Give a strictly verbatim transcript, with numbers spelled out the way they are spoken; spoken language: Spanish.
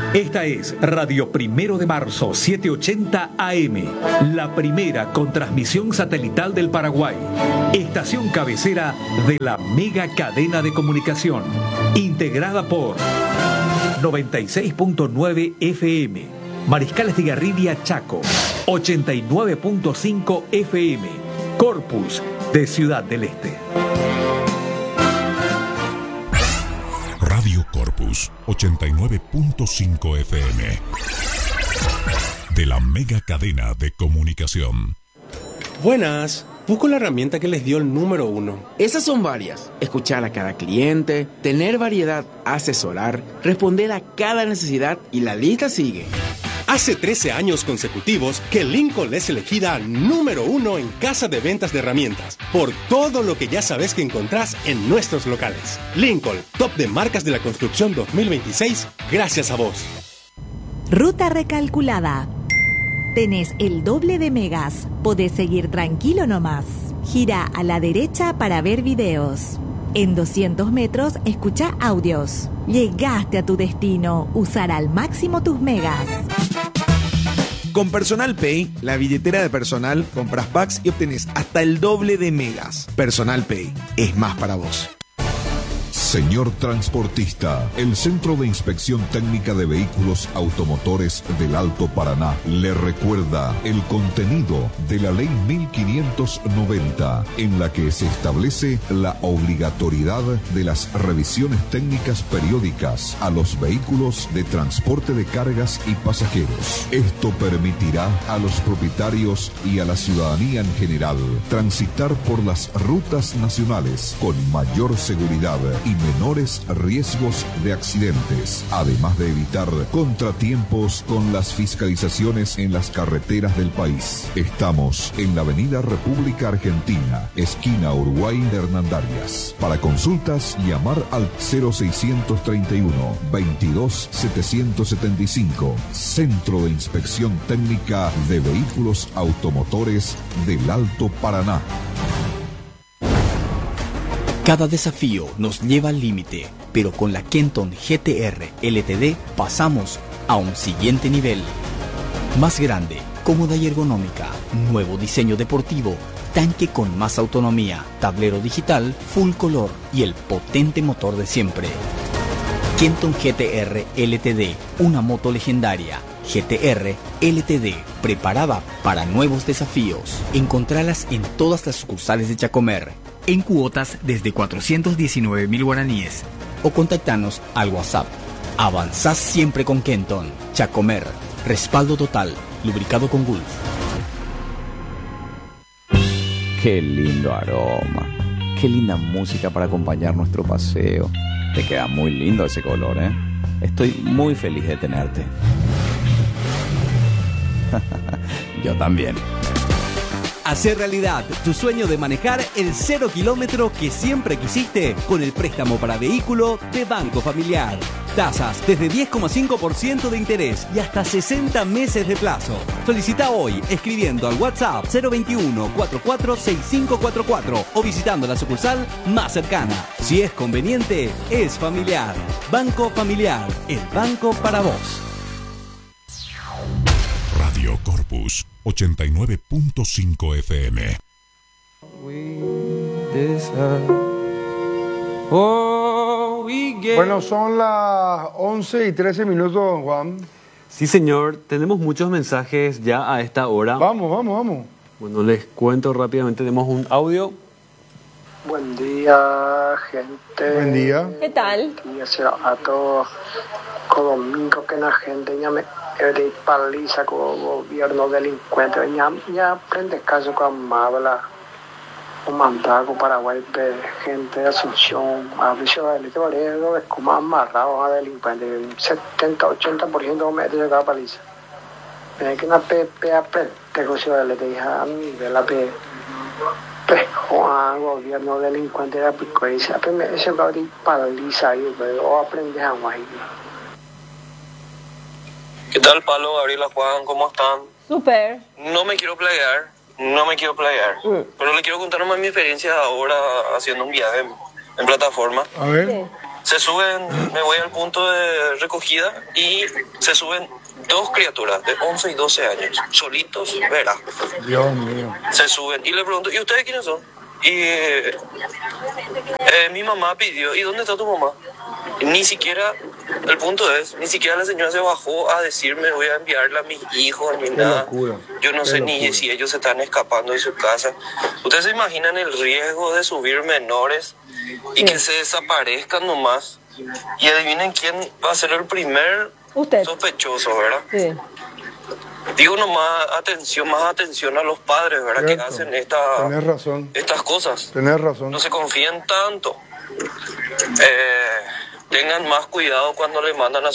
Esta es Radio Primero de Marzo, setecientos ochenta A M, la primera con transmisión satelital del Paraguay. Estación cabecera de la mega cadena de comunicación, integrada por noventa y seis punto nueve F M, Mariscal Estigarribia, Chaco, ochenta y nueve punto cinco F M, Corpus, de Ciudad del Este. Radio Corpus, ochenta y nueve punto cinco F M, de la mega cadena de comunicación. Buenas, busco la herramienta que les dio el número uno. Esas son varias. Escuchar a cada cliente, tener variedad, asesorar, responder a cada necesidad y la lista sigue. Hace trece años consecutivos que Lincoln es elegida número uno en casa de ventas de herramientas por todo lo que ya sabes que encontrás en nuestros locales. Lincoln, top de marcas de la construcción dos mil veintiséis, gracias a vos. Ruta recalculada. Tenés el doble de megas. Podés seguir tranquilo nomás. Gira a la derecha para ver videos. En doscientos metros, escucha audios. Llegaste a tu destino. Usar al máximo tus megas. Con Personal Pay, la billetera de personal, compras packs y obtenés hasta el doble de megas. Personal Pay es más para vos. Señor transportista, el Centro de Inspección Técnica de Vehículos Automotores del Alto Paraná le recuerda el contenido de la Ley mil quinientos noventa, en la que se establece la obligatoriedad de las revisiones técnicas periódicas a los vehículos de transporte de cargas y pasajeros. Esto permitirá a los propietarios y a la ciudadanía en general transitar por las rutas nacionales con mayor seguridad y menores riesgos de accidentes, además de evitar contratiempos con las fiscalizaciones en las carreteras del país. Estamos en la Avenida República Argentina, esquina Uruguay de Hernandarias. Para consultas, llamar al cero seiscientos treinta y uno, veintidós, setecientos setenta y cinco. Centro de Inspección Técnica de Vehículos Automotores del Alto Paraná. Cada desafío nos lleva al límite, pero con la Kenton G T R L T D pasamos a un siguiente nivel. Más grande, cómoda y ergonómica, nuevo diseño deportivo, tanque con más autonomía, tablero digital, full color y el potente motor de siempre. Kenton G T R L T D, una moto legendaria. G T R L T D, preparada para nuevos desafíos. Encontralas en todas las sucursales de Chacomer, en cuotas desde cuatrocientos diecinueve mil guaraníes, o contactanos al WhatsApp. Avanzás siempre con Kenton. Chacomer, respaldo total, lubricado con Gulf. Qué lindo aroma, qué linda música para acompañar nuestro paseo. Te queda muy lindo ese color, ¿eh? Estoy muy feliz de tenerte. Yo también. Hacer realidad tu sueño de manejar el cero kilómetro que siempre quisiste con el préstamo para vehículo de Banco Familiar. Tasas desde diez coma cinco por ciento de interés y hasta sesenta meses de plazo. Solicita hoy escribiendo al WhatsApp cero veintiuno, cuarenta y cuatro, sesenta y cinco cuarenta y cuatro o visitando la sucursal más cercana. Si es conveniente, es familiar. Banco Familiar, el banco para vos. Radio Corpus, ochenta y nueve punto cinco F M. Bueno, son las once y trece minutos, don Juan. Sí, señor. Tenemos muchos mensajes ya a esta hora. Vamos, vamos, vamos. Bueno, les cuento rápidamente. Tenemos un audio. Buen día, gente. Buen día. ¿Qué tal? Y a todos domingo que la gente ya me de paliza con gobierno delincuente. Ya, ya aprende caso con Mabla, un mandago Paraguay, gente de Asunción, a vicio de Toledo, es como amarrado a delincuentes. setenta ochenta por ciento me de cada paliza. Es que una P aprende negocio de la hija a mí, de la P. Pues, Juan, gobierno delincuente de Pico, y dice, ese va a ir paliza ahí, o aprende a Guay. ¿Qué tal, Pablo, Gabriela, Juan? ¿Cómo están? Súper. No me quiero playar, no me quiero playar, mm. pero le quiero contar más mi experiencia ahora haciendo un viaje en, en plataforma. A ver. Se suben, me voy al punto de recogida y se suben dos criaturas de once y doce años, solitos, verá. Dios mío. Se suben y le pregunto, ¿y ustedes quiénes son? Y eh, eh, mi mamá pidió, ¿y dónde está tu mamá? Ni siquiera, el punto es, ni siquiera la señora se bajó a decirme voy a enviarle a mis hijos ni Qué nada. locura. Yo no Qué sé ni locura. si ellos se están escapando de su casa. ¿Ustedes se imaginan el riesgo de subir menores y que se desaparezcan nomás? Y adivinen quién va a ser el primer Usted. sospechoso, ¿verdad? Sí. Digo nomás, atención, más atención a los padres, ¿verdad? Cierto. Que hacen esta, Tenés razón. estas cosas. Tenés razón. No se confíen tanto. Eh, tengan más cuidado cuando le mandan a